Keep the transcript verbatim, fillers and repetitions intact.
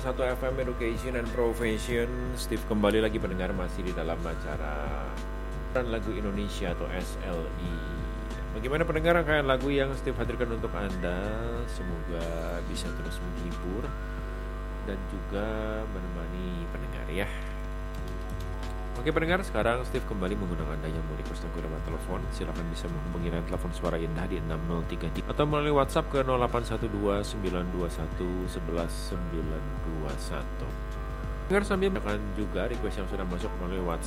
satu F M Education and Profession. Steve kembali lagi pendengar, masih di dalam acara Lagu Indonesia atau S L I. Bagaimana pendengar rangkaian lagu yang Steve hadirkan untuk Anda? Semoga bisa terus menghibur dan juga menemani pendengar ya. Oke pendengar, sekarang Steve kembali mengundang Anda yang mau request lagu lewat telepon. Silakan bisa menghubungi line telepon suara indah di enam nol tiga tiga atau melalui WhatsApp ke nol delapan satu dua sembilan dua satu satu satu sembilan dua satu. Dengar sambil akan juga request yang sudah masuk melalui WhatsApp